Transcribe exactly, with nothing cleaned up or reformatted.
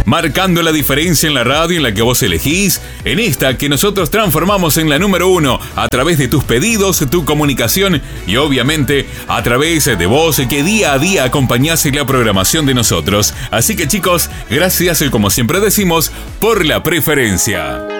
marcando la diferencia en la radio en la que vos elegís, en esta que nosotros transformamos en la número uno a través de tus pedidos, tu comunicación y obviamente a través de vos que día a día acompañás la programación de nosotros. Así que chicos, gracias como siempre decimos por la preferencia.